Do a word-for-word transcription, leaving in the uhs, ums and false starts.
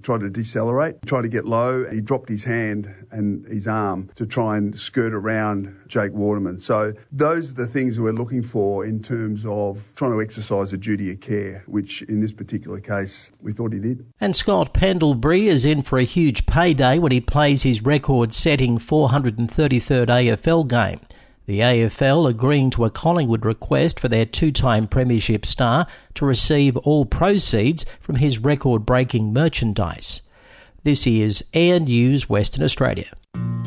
tried to decelerate, tried to get low. He dropped his hand and his arm to try and skirt around Jake Waterman. So those are the things we're looking for in terms of trying to exercise a duty of care, which in this particular case we thought he did. And Scott Pendlebury is in for a huge payday when he plays his record-setting four hundred thirty-third A F L game. The A F L agreeing to a Collingwood request for their two-time premiership star to receive all proceeds from his record-breaking merchandise. This is Air News Western Australia.